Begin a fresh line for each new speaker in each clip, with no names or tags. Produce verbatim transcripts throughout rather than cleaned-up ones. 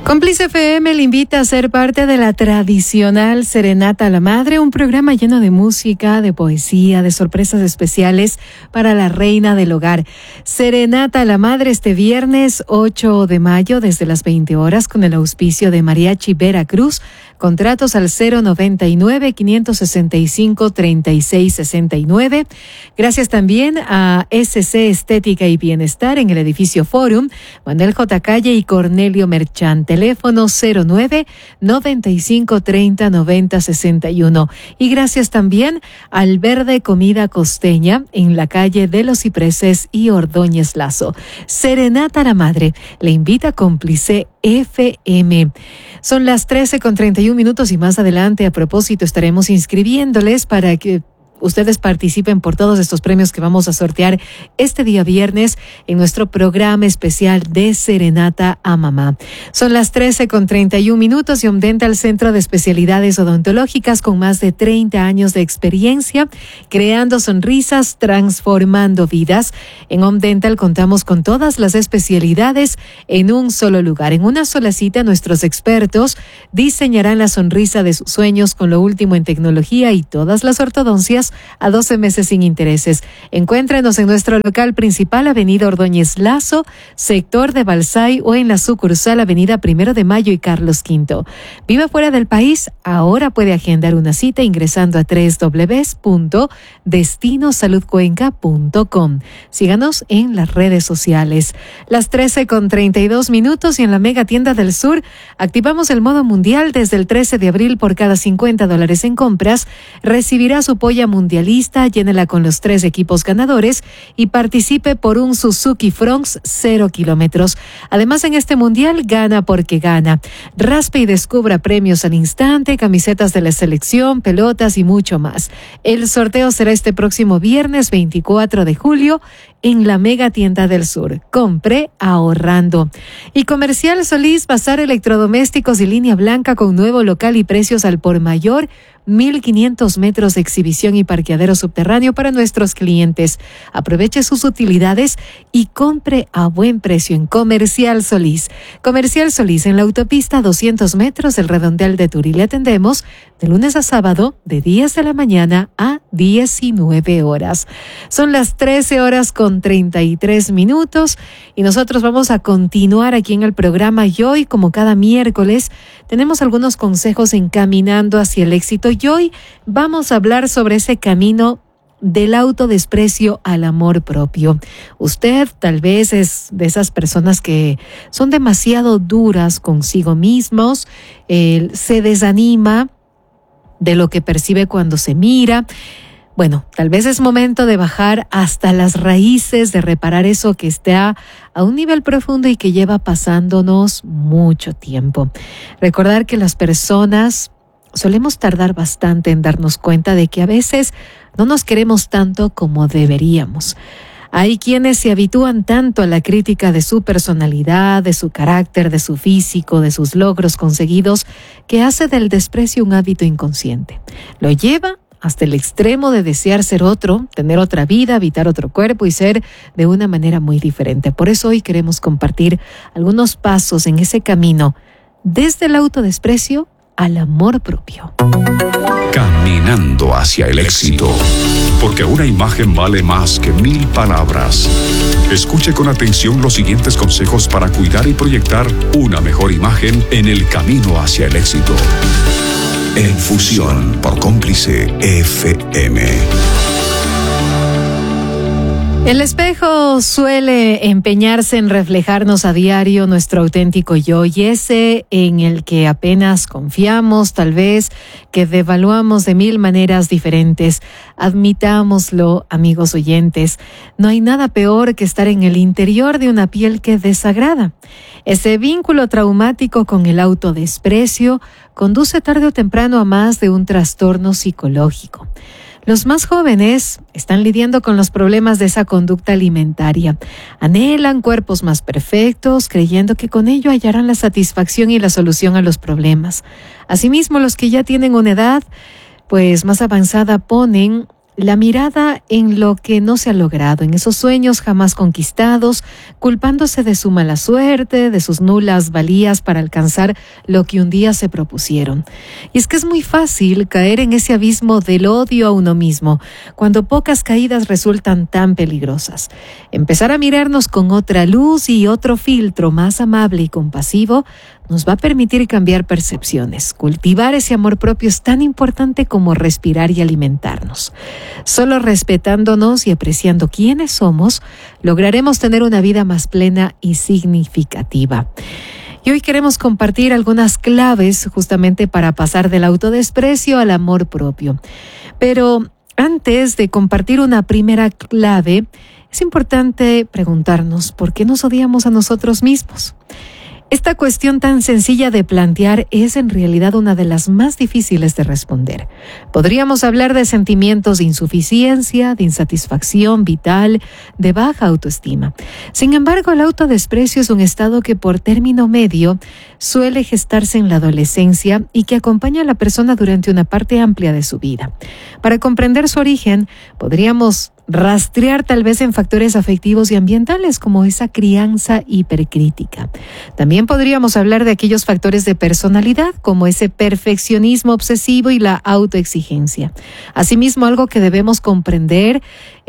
Cómplice F M le invita a ser parte de la tradicional Serenata a la Madre, un programa lleno de música, de poesía, de sorpresas especiales para la reina del hogar. Serenata a la Madre este viernes ocho de mayo desde las veinte horas con el auspicio de Mariachi Veracruz. Contratos al cero noventa y nueve, quinientos sesenta y cinco, treinta y seis sesenta y nueve. Gracias también a S C Estética y Bienestar en el edificio Forum, Manuel J. Calle y Cornelio Merchant. Teléfono cero nueve, noventa y cinco, treinta, noventa, sesenta y uno. Y gracias también al Verde Comida Costeña en la calle de los Cipreses y Ordóñez Lazo. Serenata a la Madre le invita a Cómplice F M. Son las trece con treinta y un minutos y más adelante, a propósito, estaremos inscribiéndoles para que ustedes participen por todos estos premios que vamos a sortear este día viernes en nuestro programa especial de Serenata a Mamá. Son las trece con treinta y un minutos y Omdental, Centro de Especialidades Odontológicas con más de treinta años de experiencia, creando sonrisas, transformando vidas. En Omdental contamos con todas las especialidades en un solo lugar. En una sola cita, nuestros expertos diseñarán la sonrisa de sus sueños con lo último en tecnología y todas las ortodoncias a doce meses sin intereses. Encuéntrenos en nuestro local principal, Avenida Ordóñez Lazo, sector de Balsay, o en la sucursal Avenida Primero de Mayo y Carlos Quinto. ¿Vive fuera del país? Ahora puede agendar una cita ingresando a doble u doble u doble u punto destino salud cuenca punto com. Síganos en las redes sociales. Las trece con treinta y dos minutos y en la Mega Tienda del Sur activamos el modo mundial desde el trece de abril. Por cada cincuenta dólares en compras recibirá su polla mundialista, llénela con los tres equipos ganadores y participe por un Suzuki Fronx cero kilómetros. Además, en este mundial gana porque gana. Raspe y descubra premios al instante, camisetas de la selección, pelotas y mucho más. El sorteo será este próximo viernes veinticuatro de julio en la Mega Tienda del Sur. Compre ahorrando. Y Comercial Solís, bazar electrodomésticos y línea blanca con nuevo local y precios al por mayor. mil quinientos metros de exhibición y parqueadero subterráneo para nuestros clientes. Aproveche sus utilidades y compre a buen precio en Comercial Solís. Comercial Solís en la autopista doscientos metros del Redondel de Turi. Le atendemos de lunes a sábado de diez de la mañana a diecinueve horas. Son las trece horas con treinta y tres minutos y nosotros vamos a continuar aquí en el programa y hoy, como cada miércoles, tenemos algunos consejos encaminando hacia el éxito. Y hoy vamos a hablar sobre ese camino del autodesprecio al amor propio. Usted tal vez es de esas personas que son demasiado duras consigo mismos, eh, se desanima de lo que percibe cuando se mira. Bueno, tal vez es momento de bajar hasta las raíces, de reparar eso que está a un nivel profundo y que lleva pasándonos mucho tiempo. Recordar que las personas solemos tardar bastante en darnos cuenta de que a veces no nos queremos tanto como deberíamos. Hay quienes se habitúan tanto a la crítica de su personalidad, de su carácter, de su físico, de sus logros conseguidos, que hace del desprecio un hábito inconsciente. Lo lleva hasta el extremo de desear ser otro, tener otra vida, habitar otro cuerpo y ser de una manera muy diferente. Por eso hoy queremos compartir algunos pasos en ese camino desde el autodesprecio al amor propio.
Caminando hacia el éxito, porque una imagen vale más que mil palabras. Escuche con atención los siguientes consejos para cuidar y proyectar una mejor imagen en el camino hacia el éxito. En fusión por Cómplice F M.
El espejo suele empeñarse en reflejarnos a diario nuestro auténtico yo, y ese en el que apenas confiamos, tal vez, que devaluamos de mil maneras diferentes. Admitámoslo, amigos oyentes, no hay nada peor que estar en el interior de una piel que desagrada. Ese vínculo traumático con el autodesprecio conduce tarde o temprano a más de un trastorno psicológico. Los más jóvenes están lidiando con los problemas de esa conducta alimentaria. Anhelan cuerpos más perfectos, creyendo que con ello hallarán la satisfacción y la solución a los problemas. Asimismo, los que ya tienen una edad pues más avanzada ponen la mirada en lo que no se ha logrado, en esos sueños jamás conquistados, culpándose de su mala suerte, de sus nulas valías para alcanzar lo que un día se propusieron. Y es que es muy fácil caer en ese abismo del odio a uno mismo, cuando pocas caídas resultan tan peligrosas. Empezar a mirarnos con otra luz y otro filtro más amable y compasivo nos va a permitir cambiar percepciones. Cultivar ese amor propio es tan importante como respirar y alimentarnos. Solo respetándonos y apreciando quiénes somos, lograremos tener una vida más plena y significativa. Y hoy queremos compartir algunas claves justamente para pasar del autodesprecio al amor propio. Pero antes de compartir una primera clave, es importante preguntarnos por qué nos odiamos a nosotros mismos. Esta cuestión tan sencilla de plantear es en realidad una de las más difíciles de responder. Podríamos hablar de sentimientos de insuficiencia, de insatisfacción vital, de baja autoestima. Sin embargo, el autodesprecio es un estado que por término medio suele gestarse en la adolescencia y que acompaña a la persona durante una parte amplia de su vida. Para comprender su origen, podríamos rastrear tal vez en factores afectivos y ambientales como esa crianza hipercrítica. También podríamos hablar de aquellos factores de personalidad como ese perfeccionismo obsesivo y la autoexigencia. Asimismo, algo que debemos comprender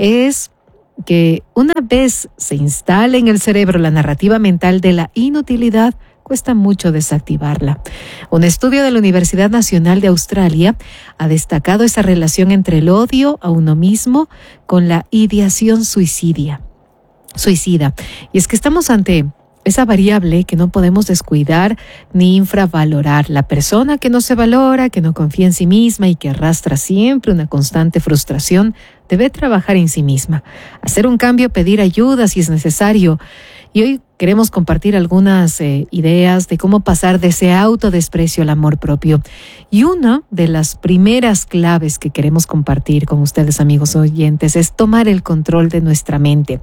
es que una vez se instale en el cerebro la narrativa mental de la inutilidad, cuesta mucho desactivarla. Un estudio de la Universidad Nacional de Australia ha destacado esa relación entre el odio a uno mismo con la ideación suicidia, suicida. Y es que estamos ante esa variable que no podemos descuidar ni infravalorar. La persona que no se valora, que no confía en sí misma y que arrastra siempre una constante frustración, debe trabajar en sí misma, hacer un cambio, pedir ayuda si es necesario. Y hoy queremos compartir algunas eh, ideas de cómo pasar de ese autodesprecio al amor propio. Y una de las primeras claves que queremos compartir con ustedes, amigos oyentes, es tomar el control de nuestra mente.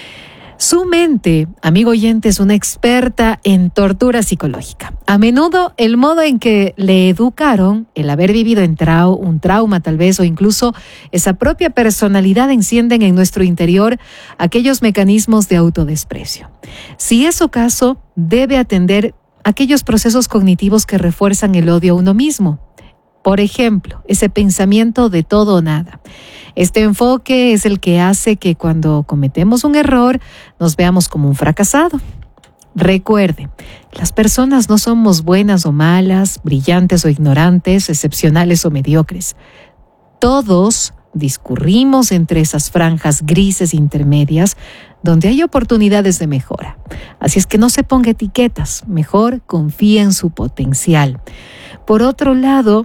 Su mente, amigo oyente, es una experta en tortura psicológica. A menudo el modo en que le educaron, el haber vivido en trau- un trauma tal vez, o incluso esa propia personalidad encienden en nuestro interior aquellos mecanismos de autodesprecio. Si es su caso, debe atender aquellos procesos cognitivos que refuerzan el odio a uno mismo. Por ejemplo, ese pensamiento de todo o nada. Este enfoque es el que hace que cuando cometemos un error nos veamos como un fracasado. Recuerde, las personas no somos buenas o malas, brillantes o ignorantes, excepcionales o mediocres. Todos discurrimos entre esas franjas grises intermedias donde hay oportunidades de mejora. Así es que no se ponga etiquetas, mejor confía en su potencial. Por otro lado,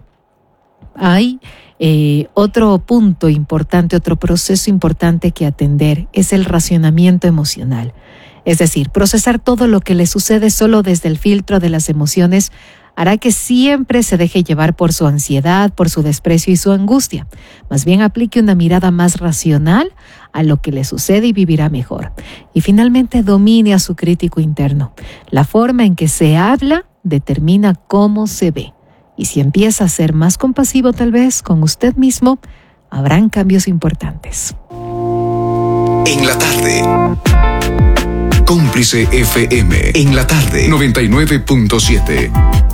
hay eh, otro punto importante, otro proceso importante que atender, es el racionamiento emocional. Es decir, procesar todo lo que le sucede solo desde el filtro de las emociones hará que siempre se deje llevar por su ansiedad, por su desprecio y su angustia. Más bien aplique una mirada más racional a lo que le sucede y vivirá mejor. Y finalmente domine a su crítico interno. La forma en que se habla determina cómo se ve. Y si empieza a ser más compasivo tal vez con usted mismo, habrán cambios importantes.
En la tarde. Cómplice F M. En la tarde. noventa y nueve punto siete.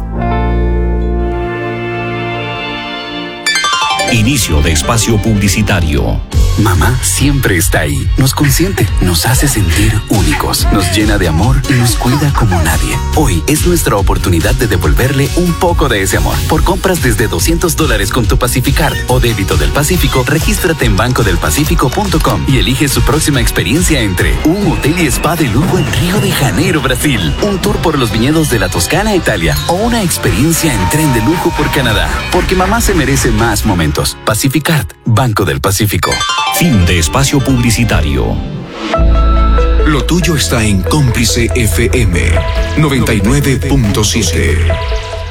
Inicio de espacio publicitario.
Mamá siempre está ahí, nos consiente, nos hace sentir únicos, nos llena de amor y nos cuida como nadie. Hoy es nuestra oportunidad de devolverle un poco de ese amor. Por compras desde doscientos dólares con tu Pacificard o débito del Pacífico, regístrate en banco del pacífico punto com y elige su próxima experiencia entre un hotel y spa de lujo en Río de Janeiro, Brasil, un tour por los viñedos de la Toscana, Italia, o una experiencia en tren de lujo por Canadá. Porque mamá se merece más momentos. Pacificard, Banco del Pacífico.
Fin de espacio publicitario. Lo tuyo está en Cómplice F M noventa y nueve punto siete.